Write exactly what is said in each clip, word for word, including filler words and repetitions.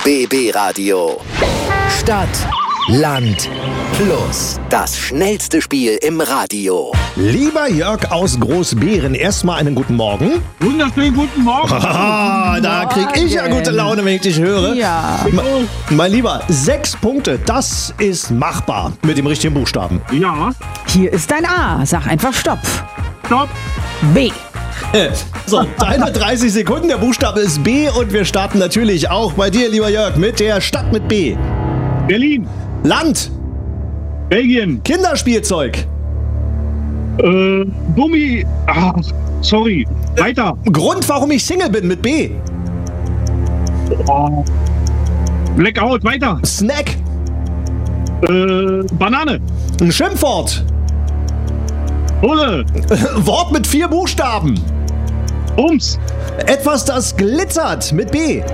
B B Radio. Stadt, Land, Plus. Das schnellste Spiel im Radio. Lieber Jörg aus Großbeeren, erstmal einen guten Morgen. Wunderschönen guten Morgen. Ah, da krieg ich ja gute Laune, wenn ich dich höre. Ja. Me- Mein Lieber, sechs Punkte, das ist machbar mit dem richtigen Buchstaben. Ja, Hier ist dein A. Sag einfach Stopp. stopp. B. So, deine dreißig Sekunden, der Buchstabe ist B und wir starten natürlich auch bei dir, lieber Jörg, mit der Stadt mit B. Berlin, Land, Belgien, Kinderspielzeug, äh, Gummi. Ach, sorry. Weiter. Grund, warum ich Single bin mit B. Oh. Blackout, weiter. Snack, Äh, Banane. ein Schimpfwort, Hose. Wort mit vier Buchstaben, Ums. etwas, das glitzert mit B.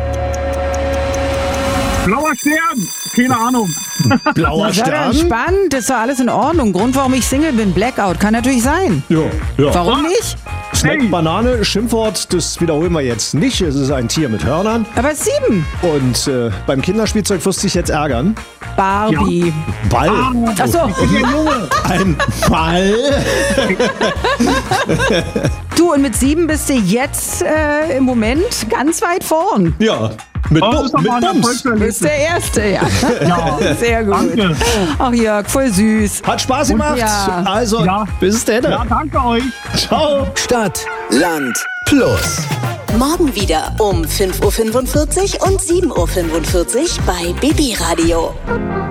Blauer Stern. Keine Ahnung. Blauer Sei doch Stern. entspannt, ist doch alles in Ordnung. Grund, warum ich Single bin, Blackout, kann natürlich sein. Ja, ja. Warum nicht? Snack, Hey. Banane, Schimpfwort, das wiederholen wir jetzt nicht. Es ist ein Tier mit Hörnern. Aber es ist sieben. Und äh, beim Kinderspielzeug wirst du dich jetzt ärgern. Barbie. Ball. Achso, Ein Ball. du, und mit sieben bist du jetzt äh, im Moment ganz weit vorn. Ja, mit, Oh, Bu das ist doch mit mal ein Bums. Du bist der Erste, ja. Ja. Sehr gut. Danke. Ach Jörg, voll süß. Hat Spaß gemacht. Ja. Also, Ja. bis dann. Ja, danke euch. Ciao. Stadt, Land, Plus. Morgen wieder um fünf Uhr fünfundvierzig und sieben Uhr fünfundvierzig bei B B Radio.